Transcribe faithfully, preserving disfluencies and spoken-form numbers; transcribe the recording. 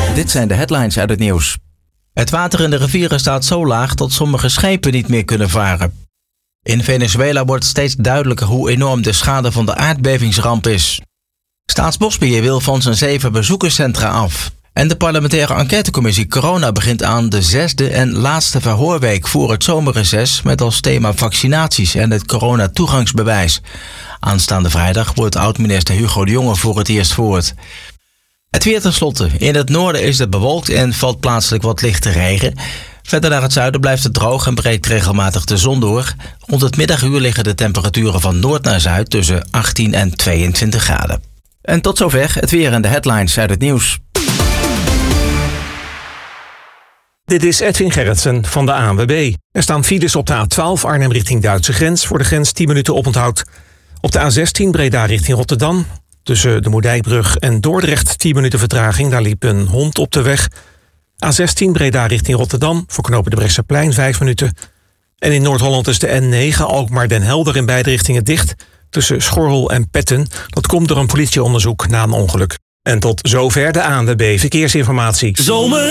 Dit zijn de headlines uit het nieuws. Het water in de rivieren staat zo laag dat sommige schepen niet meer kunnen varen. In Venezuela wordt steeds duidelijker hoe enorm de schade van de aardbevingsramp is. Staatsbosbeheer wil van zijn zeven bezoekerscentra af. En de parlementaire enquêtecommissie Corona begint aan de zesde en laatste verhoorweek voor het zomerreces met als thema vaccinaties en het coronatoegangsbewijs. Aanstaande vrijdag wordt oud-minister Hugo de Jonge voor het eerst voort. Het weer tenslotte. In het noorden is het bewolkt en valt plaatselijk wat lichte regen. Verder naar het zuiden blijft het droog en breekt regelmatig de zon door. Rond het middaguur liggen de temperaturen van noord naar zuid tussen achttien en tweeëntwintig graden. En tot zover het weer en de headlines uit het nieuws. Dit is Edwin Gerritsen van de A N W B. Er staan files op de A twaalf Arnhem richting Duitse grens. Voor de grens tien minuten oponthoud. Op de A zestien Breda richting Rotterdam. Tussen de Moerdijkbrug en Dordrecht tien minuten vertraging. Daar liep een hond op de weg. A zestien Breda richting Rotterdam. Voor knopen de Brechtseplein vijf minuten. En in Noord-Holland is de N negen Alkmaar-Den Helder in beide richtingen dicht. Tussen Schorrel en Petten. Dat komt door een politieonderzoek na een ongeluk. En tot zover de A N W B Verkeersinformatie. Zomer.